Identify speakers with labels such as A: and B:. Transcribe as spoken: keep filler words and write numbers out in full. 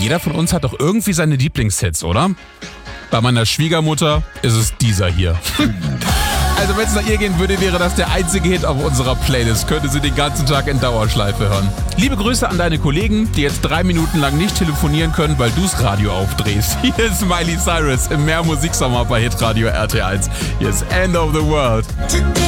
A: jeder von uns hat doch irgendwie seine Lieblingshits, oder? Bei meiner Schwiegermutter ist es dieser hier. Also wenn es nach ihr gehen würde, wäre das der einzige Hit auf unserer Playlist. Könnte sie den ganzen Tag in Dauerschleife hören. Liebe Grüße an deine Kollegen, die jetzt drei Minuten lang nicht telefonieren können, weil du's Radio aufdrehst. Hier ist Miley Cyrus im Mehr Musiksommer bei Hitradio R T eins. Hier ist End of the World.